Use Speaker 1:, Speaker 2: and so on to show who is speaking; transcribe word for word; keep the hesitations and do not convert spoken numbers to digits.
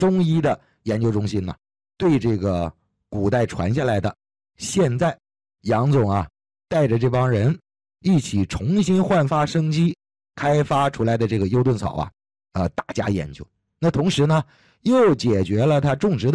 Speaker 1: 中医的研究中心呢，对这个古代传下来的，现在杨总啊带着这帮人一起重新焕发生机，开发出来的这个优盾草啊，呃，大加研究。那同时呢，又解决了他种植的